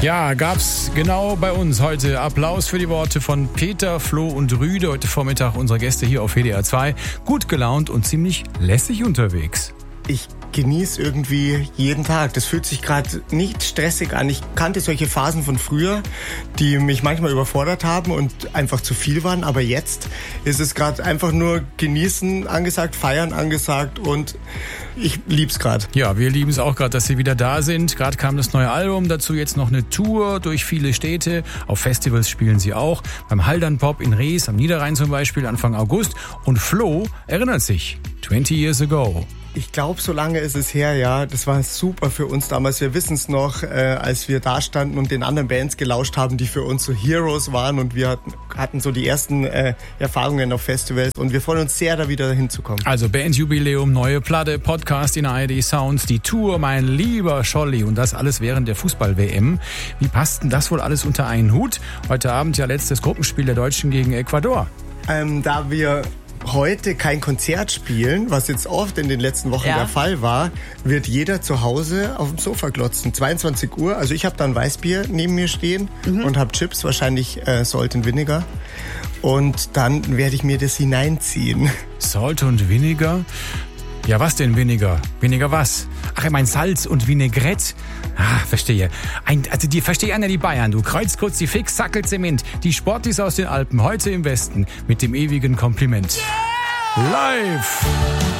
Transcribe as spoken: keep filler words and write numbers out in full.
Ja, gab's genau bei uns heute. Applaus für die Worte von Peter, Flo und Rüde. Heute Vormittag unsere Gäste hier auf W D R zwei. Gut gelaunt und ziemlich lässig unterwegs. Ich genieße irgendwie jeden Tag. Das fühlt sich gerade nicht stressig an. Ich kannte solche Phasen von früher, die mich manchmal überfordert haben und einfach zu viel waren. Aber jetzt ist es gerade einfach nur genießen angesagt, feiern angesagt und ich lieb's gerade. Ja, wir lieben es auch gerade, dass Sie wieder da sind. Gerade kam das neue Album, dazu jetzt noch eine Tour durch viele Städte. Auf Festivals spielen Sie auch. Beim Haldern Pop in Rees am Niederrhein zum Beispiel Anfang August. Und Flo erinnert sich, twenty years ago. Ich glaube, so lange ist es her, ja. Das war super für uns damals. Wir wissen es noch, äh, als wir da standen und den anderen Bands gelauscht haben, die für uns so Heroes waren. Und wir hatten, hatten so die ersten äh, Erfahrungen auf Festivals. Und wir freuen uns sehr, da wieder hinzukommen. Also Bandjubiläum, neue Platte, Podcast in A R D Sounds, die Tour, mein lieber Scholli. Und das alles während der Fußball-W M. Wie passt denn das wohl alles unter einen Hut? Heute Abend ja letztes Gruppenspiel der Deutschen gegen Ecuador. Ähm, da wir heute kein Konzert spielen, was jetzt oft in den letzten Wochen ja. der Fall war, wird jeder zu Hause auf dem Sofa glotzen. zweiundzwanzig Uhr, also ich habe da ein Weißbier neben mir stehen mhm. und habe Chips, wahrscheinlich äh, Salt and Vinegar. Und dann werde ich mir das hineinziehen. Salt und Vinegar? Ja, was denn weniger? Weniger was? Ach, ich mein Salz und Vinaigrette. Ah, verstehe. Ein, also die verstehe einer die Bayern. Du kreuzt kurz die Fix, Sackel, Zement. Die Sportis aus den Alpen, heute im Westen. Mit dem ewigen Kompliment. Yeah! Live!